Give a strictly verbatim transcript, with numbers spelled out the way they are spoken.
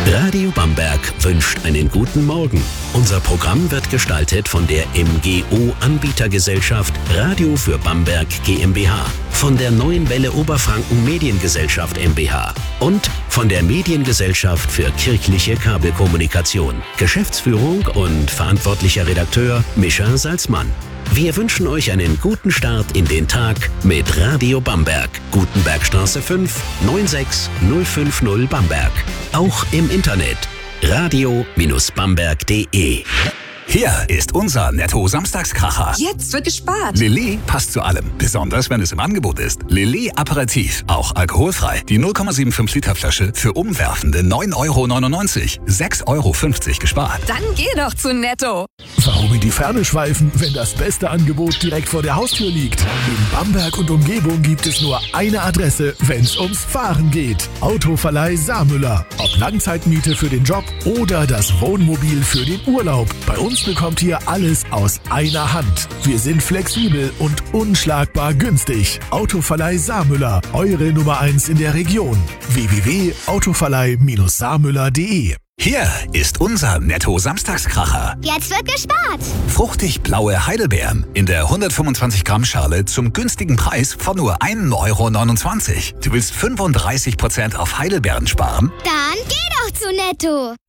Radio Bamberg wünscht einen guten Morgen. Unser Programm wird gestaltet von der M G O-Anbietergesellschaft Radio für Bamberg GmbH, von der Neuen Welle Oberfranken Mediengesellschaft MbH und von der Mediengesellschaft für kirchliche Kabelkommunikation. Geschäftsführung und verantwortlicher Redakteur Mischa Salzmann. Wir wünschen euch einen guten Start in den Tag mit Radio Bamberg. Gutenbergstraße fünf, neun sechs null fünf null Bamberg. Auch im Internet radio Bindestrich bamberg punkt de. Hier ist unser Netto-Samstagskracher. Jetzt wird gespart. Lillet passt zu allem, besonders wenn es im Angebot ist. Lillet Aperitif, auch alkoholfrei. Die null Komma fünfundsiebzig Liter Flasche für umwerfende neun Euro neunundneunzig. sechs Euro fünfzig gespart. Dann geh doch zu Netto. Warum in die Ferne schweifen, wenn das beste Angebot direkt vor der Haustür liegt? In Bamberg und Umgebung gibt es nur eine Adresse, wenn's ums Fahren geht. Autoverleih Saarmüller. Ob Langzeitmiete für den Job oder das Wohnmobil für den Urlaub. Bei uns bekommt ihr alles aus einer Hand. Wir sind flexibel und unschlagbar günstig. Autoverleih Saarmüller, eure Nummer eins in der Region. w w w punkt autoverleih saarmüller punkt de. Hier ist unser Netto-Samstagskracher. Jetzt wird gespart. Fruchtig blaue Heidelbeeren in der hundertfünfundzwanzig Gramm Schale zum günstigen Preis von nur ein Euro neunundzwanzig. Du willst fünfunddreißig Prozent auf Heidelbeeren sparen? Dann geh doch zu Netto.